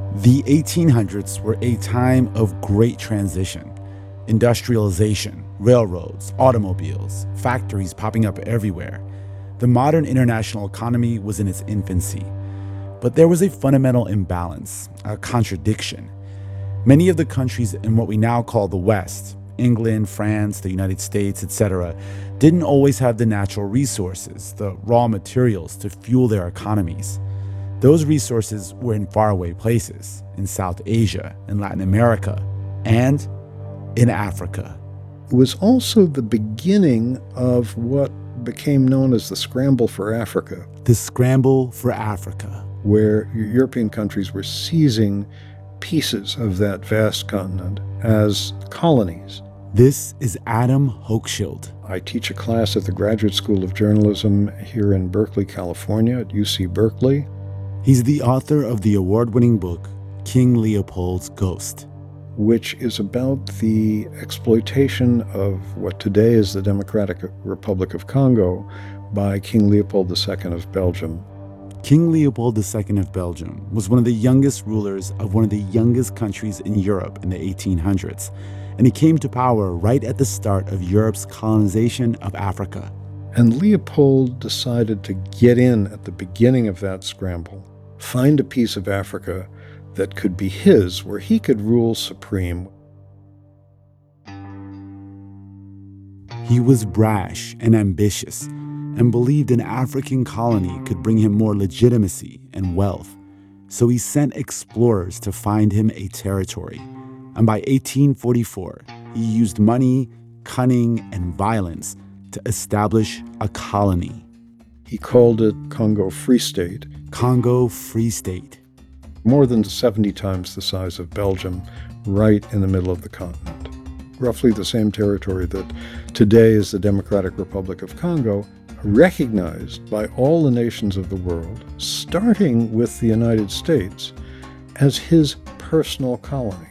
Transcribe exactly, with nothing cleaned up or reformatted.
The eighteen hundreds were a time of great transition. Industrialization, railroads, automobiles, factories popping up everywhere. The modern international economy was in its infancy. But there was a fundamental imbalance, a contradiction. Many of the countries in what we now call the West, England, France, the United States, et cetera, didn't always have the natural resources, the raw materials to fuel their economies. Those resources were in faraway places, in South Asia, in Latin America, and in Africa. It was also the beginning of what became known as the Scramble for Africa. The Scramble for Africa. Where European countries were seizing pieces of that vast continent as colonies. This is Adam Hochschild. I teach a class at the Graduate School of Journalism here in Berkeley, California, at U C Berkeley. He's the author of the award-winning book, King Leopold's Ghost, which is about the exploitation of what today is the Democratic Republic of Congo by King Leopold the Second of Belgium. King Leopold the Second of Belgium was one of the youngest rulers of one of the youngest countries in Europe in the eighteen hundreds, and he came to power right at the start of Europe's colonization of Africa. And Leopold decided to get in at the beginning of that scramble, find a piece of Africa that could be his, where he could rule supreme. He was brash and ambitious, and believed an African colony could bring him more legitimacy and wealth. So he sent explorers to find him a territory. And by eighteen forty-four, he used money, cunning, and violence to establish a colony. He called it Congo Free State. Congo Free State. More than seventy times the size of Belgium, right in the middle of the continent. Roughly the same territory that today is the Democratic Republic of Congo, recognized by all the nations of the world, starting with the United States, as his personal colony.